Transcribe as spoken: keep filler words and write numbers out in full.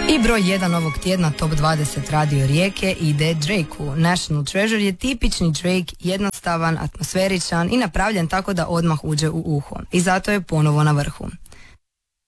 I broj jedan ovog tjedna Top dvadeset Radio Rijeke ide Drakeu. National Treasure je tipični Drake, jednostavan, atmosferičan i napravljen tako da odmah uđe u uho. I zato je ponovo na vrhu.